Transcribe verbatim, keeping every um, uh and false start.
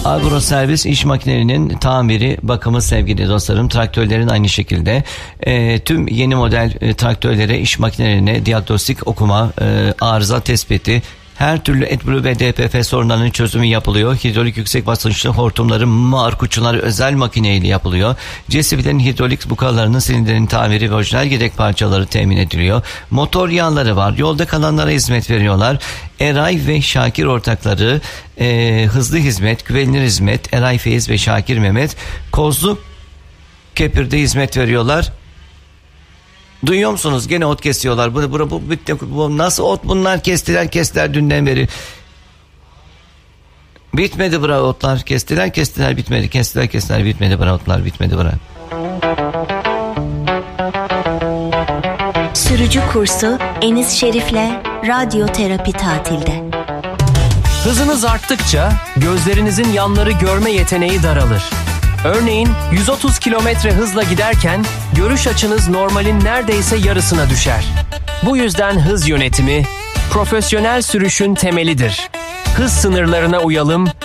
Agroservis iş makinelerinin tamiri, bakımı sevgili dostlarım. Traktörlerin aynı şekilde. E, tüm yeni model e, traktörlere, iş makinelerine diagnostik okuma, e, arıza tespiti, her türlü AdBlue ve D P F sorunlarının çözümü yapılıyor. Hidrolik yüksek basınçlı hortumların markuçları özel makineyle yapılıyor. C S B'lerin hidrolik bukalarının silindirinin tamiri ve orijinal yedek parçaları temin ediliyor. Motor yağları var. Yolda kalanlara hizmet veriyorlar. Eray ve Şakir ortakları e, hızlı hizmet, güvenilir hizmet. Eray Feyiz ve Şakir Mehmet Kozlu Kepir'de hizmet veriyorlar. Duyuyor musunuz? Gene ot kesiyorlar. Bu, bu, bu, bu, bu nasıl ot bunlar? Kestiler kestiler dünden beri. Bitmedi bura otlar. Kestiler kestiler bitmedi. Kestiler kestiler bitmedi bura otlar. Bitmedi bura. Sürücü kursu Enis Şerif'le radyo terapi tatilde. Hızınız arttıkça gözlerinizin yanları görme yeteneği daralır. Örneğin yüz otuz kilometre hızla giderken görüş açınız normalin neredeyse yarısına düşer. Bu yüzden hız yönetimi profesyonel sürüşün temelidir. Hız sınırlarına uyalım,